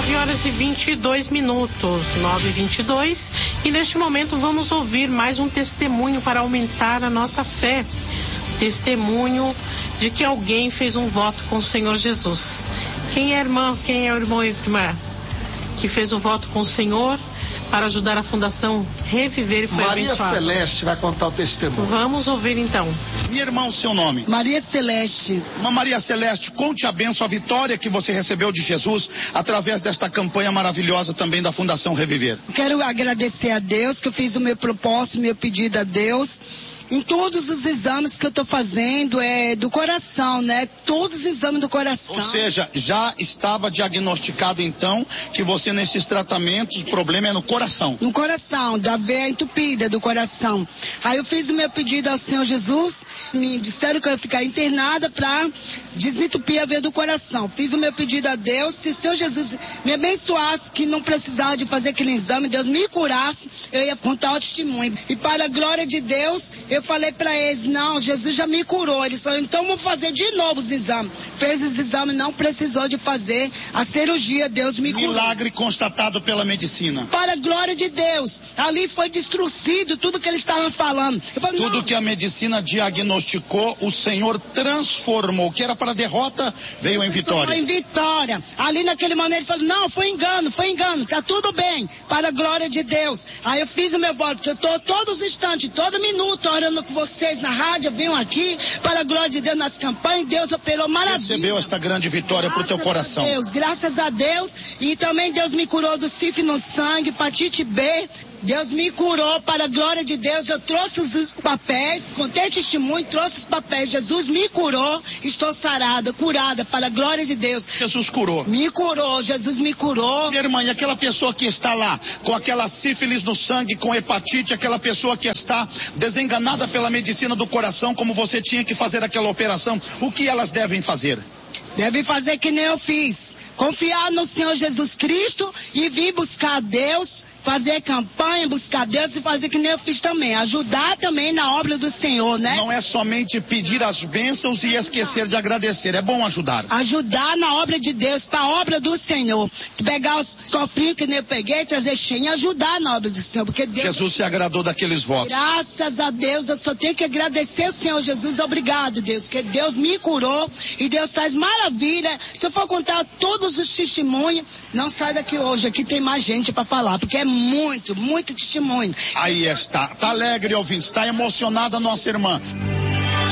9h22, 9h22, e neste momento vamos ouvir mais um testemunho para aumentar a nossa fé. Testemunho de que alguém fez um voto com o Senhor Jesus. Quem é irmã? Quem é o irmão e irmã que fez um voto com o Senhor para ajudar a Fundação Reviver e foi Maria abençoada? Celeste vai contar o testemunho. Vamos ouvir então. Minha irmã, o seu nome? Maria Celeste. Irmã Maria Celeste, conte a bênção, a vitória que você recebeu de Jesus através desta campanha maravilhosa também da Fundação Reviver. Quero agradecer a Deus que eu fiz o meu propósito, meu pedido a Deus. Em todos os exames que eu estou fazendo, é do coração, né? Todos os exames do coração. Ou seja, já estava diagnosticado então que você nesses tratamentos, o problema é no coração. No coração, da veia entupida do coração. Aí eu fiz o meu pedido ao Senhor Jesus, me disseram que eu ia ficar internada para desentupir a veia do coração. Fiz o meu pedido a Deus, se o Senhor Jesus me abençoasse, que não precisava de fazer aquele exame, Deus me curasse, eu ia contar o testemunho. E para a glória de Deus, eu falei para eles, não, Jesus já me curou. Eles falaram, então vamos fazer de novo os exames. Fez os exames, não precisou de fazer a cirurgia, Deus me curou. Milagre constatado pela medicina. Para a glória de Deus, ali foi destruído tudo que eles estavam falando. Eu falei, tudo não. Que a medicina diagnosticou, o Senhor transformou. O que era para derrota, veio em vitória. Foi em vitória. Ali naquele momento ele falou, não, foi engano, tá tudo bem, para a glória de Deus. Aí eu fiz o meu voto, eu estou todos os instantes, todo minuto orando com vocês na rádio, venham aqui, para a glória de Deus nas campanhas, Deus operou maravilha. Recebeu esta grande vitória para o teu coração. Graças a Deus, e também Deus me curou do sífilis no sangue, hepatite B, Deus me curou, para a glória de Deus, eu trouxe os papéis, contei testemunho, trouxe os papéis, Jesus me curou, estou sarada, curada, para a glória de Deus. Jesus curou. Me curou, Jesus me curou. Minha irmã, e aquela pessoa que está lá, com aquela sífilis no sangue, com hepatite, aquela pessoa que está desenganada pela medicina do coração, como você tinha que fazer aquela operação, o que elas devem fazer? Devem fazer que nem eu fiz, confiar no Senhor Jesus Cristo e vir buscar Deus, fazer campanha, buscar Deus e fazer que nem eu fiz também, ajudar também na obra do Senhor, né? Não é somente pedir as bênçãos e esquecer de agradecer, é bom ajudar. Ajudar na obra de Deus, para a obra do Senhor, pegar os cofrinhos que nem eu peguei, trazer cheio e ajudar na obra do Senhor, porque Deus... Jesus se agradou daqueles votos. Graças a Deus, eu só tenho que agradecer ao Senhor Jesus, obrigado Deus, que Deus me curou e Deus faz maravilha. Se eu for contar todos os testemunhos, não sai daqui hoje, aqui tem mais gente para falar, porque é muito testemunho. Aí está, tá alegre, ouvinte, está emocionada a nossa irmã.